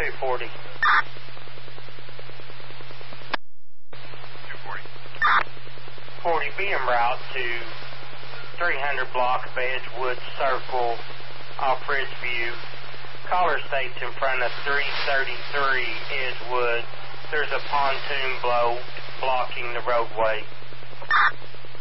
240. 240. 40, be en route to 300 block of Edgewood Circle off Ridgeview. Caller states in front of 333 Edgewood. There's a pontoon blow blocking the roadway.